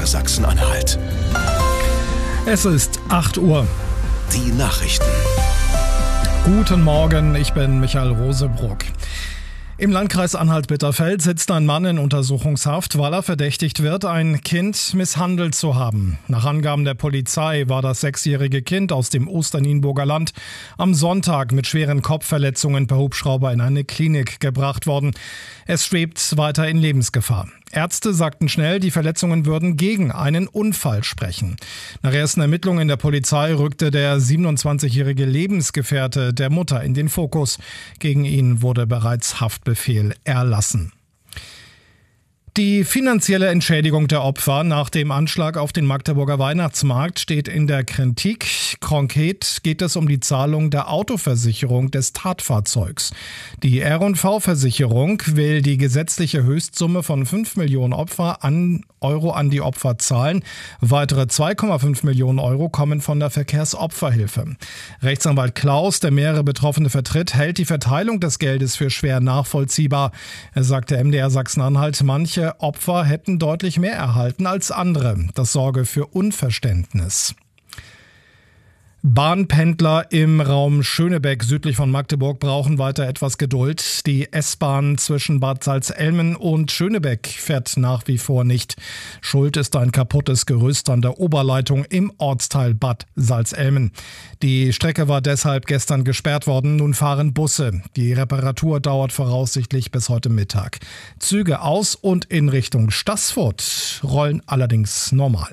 MDR Sachsen-Anhalt. Es ist 8 Uhr. Die Nachrichten. Guten Morgen, ich bin Michael Rosebruck. Im Landkreis Anhalt-Bitterfeld sitzt ein Mann in Untersuchungshaft, weil er verdächtigt wird, ein Kind misshandelt zu haben. Nach Angaben der Polizei war das 6-jährige Kind aus dem Osternienburger Land am Sonntag mit schweren Kopfverletzungen per Hubschrauber in eine Klinik gebracht worden. Es schwebt weiter in Lebensgefahr. Ärzte sagten schnell, die Verletzungen würden gegen einen Unfall sprechen. Nach ersten Ermittlungen der Polizei rückte der 27-jährige Lebensgefährte der Mutter in den Fokus. Gegen ihn wurde bereits Haftbefehl erlassen. Die finanzielle Entschädigung der Opfer nach dem Anschlag auf den Magdeburger Weihnachtsmarkt steht in der Kritik. Konkret geht es um die Zahlung der Autoversicherung des Tatfahrzeugs. Die R&V-Versicherung will die gesetzliche Höchstsumme von 5 Millionen Euro an die Opfer zahlen. Weitere 2,5 Millionen Euro kommen von der Verkehrsopferhilfe. Rechtsanwalt Klaus, der mehrere Betroffene vertritt, hält die Verteilung des Geldes für schwer nachvollziehbar. Er sagte MDR Sachsen-Anhalt, manche Opfer hätten deutlich mehr erhalten als andere. Das sorge für Unverständnis. Bahnpendler im Raum Schönebeck südlich von Magdeburg brauchen weiter etwas Geduld. Die S-Bahn zwischen Bad Salzelmen und Schönebeck fährt nach wie vor nicht. Schuld ist ein kaputtes Gerüst an der Oberleitung im Ortsteil Bad Salzelmen. Die Strecke war deshalb gestern gesperrt worden. Nun fahren Busse. Die Reparatur dauert voraussichtlich bis heute Mittag. Züge aus und in Richtung Staßfurt rollen allerdings normal.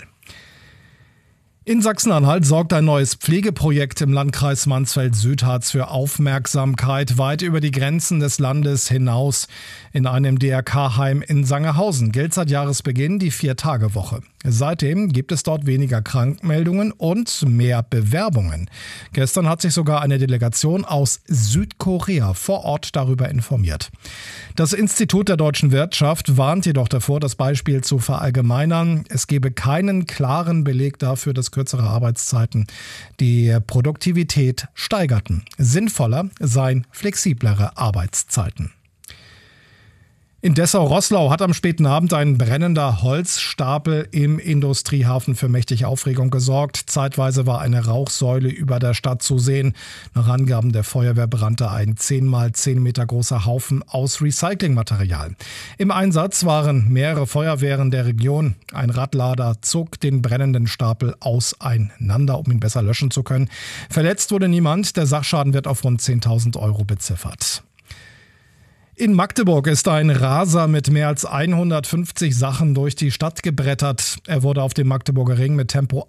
In Sachsen-Anhalt sorgt ein neues Pflegeprojekt im Landkreis Mansfeld-Südharz für Aufmerksamkeit weit über die Grenzen des Landes hinaus. In einem DRK-Heim in Sangerhausen gilt seit Jahresbeginn die 4-Tage-Woche. Seitdem gibt es dort weniger Krankmeldungen und mehr Bewerbungen. Gestern hat sich sogar eine Delegation aus Südkorea vor Ort darüber informiert. Das Institut der deutschen Wirtschaft warnt jedoch davor, das Beispiel zu verallgemeinern. Es gebe keinen klaren Beleg dafür, dass kürzere Arbeitszeiten die Produktivität steigerten. Sinnvoller seien flexiblere Arbeitszeiten. In Dessau-Roßlau hat am späten Abend ein brennender Holzstapel im Industriehafen für mächtige Aufregung gesorgt. Zeitweise war eine Rauchsäule über der Stadt zu sehen. Nach Angaben der Feuerwehr brannte ein 10 mal 10 Meter großer Haufen aus Recyclingmaterial. Im Einsatz waren mehrere Feuerwehren der Region. Ein Radlader zog den brennenden Stapel auseinander, um ihn besser löschen zu können. Verletzt wurde niemand. Der Sachschaden wird auf rund 10.000 Euro beziffert. In Magdeburg ist ein Raser mit mehr als 150 Sachen durch die Stadt gebrettert. Er wurde auf dem Magdeburger Ring mit Tempo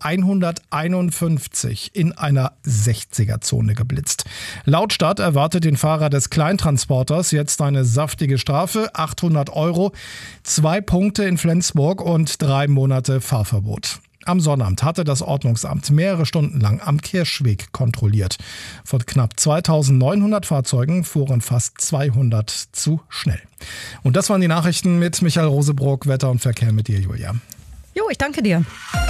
151 in einer 60er-Zone geblitzt. Laut Stadt erwartet den Fahrer des Kleintransporters jetzt eine saftige Strafe, 800 Euro, 2 Punkte in Flensburg und 3 Monate Fahrverbot. Am Sonnabend hatte das Ordnungsamt mehrere Stunden lang am Kirschweg kontrolliert. Von knapp 2.900 Fahrzeugen fuhren fast 200 zu schnell. Und das waren die Nachrichten mit Michael Rosebruck, Wetter und Verkehr mit dir, Julia. Jo, ich danke dir.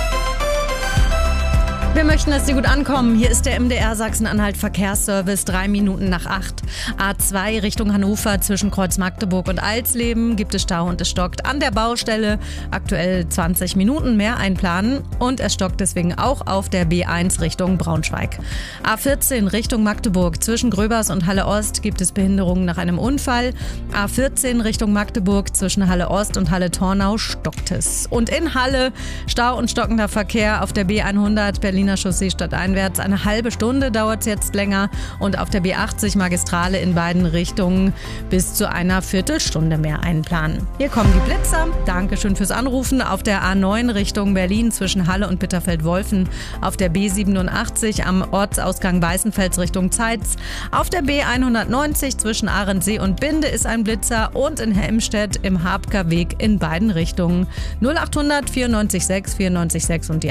Wir möchten, dass Sie gut ankommen. Hier ist der MDR Sachsen-Anhalt Verkehrsservice, 3 Minuten nach 8. A2 Richtung Hannover zwischen Kreuz Magdeburg und Alsleben gibt es Stau und es stockt an der Baustelle. Aktuell 20 Minuten mehr einplanen und es stockt deswegen auch auf der B1 Richtung Braunschweig. A14 Richtung Magdeburg zwischen Gröbers und Halle Ost gibt es Behinderungen nach einem Unfall. A14 Richtung Magdeburg zwischen Halle Ost und Halle Tornau stockt es. Und in Halle Stau und stockender Verkehr auf der B100 Berliner Chaussee stadteinwärts. Eine halbe Stunde dauert es jetzt länger und auf der B80 Magistrale in beiden Richtungen bis zu einer Viertelstunde mehr einplanen. Hier kommen die Blitzer. Dankeschön fürs Anrufen. Auf der A9 Richtung Berlin zwischen Halle und Bitterfeld-Wolfen. Auf der B87 am Ortsausgang Weißenfels Richtung Zeitz. Auf der B190 zwischen Ahrensee und Binde ist ein Blitzer und in Helmstedt im Habker Weg in beiden Richtungen. 0800 94 6 94 6 und die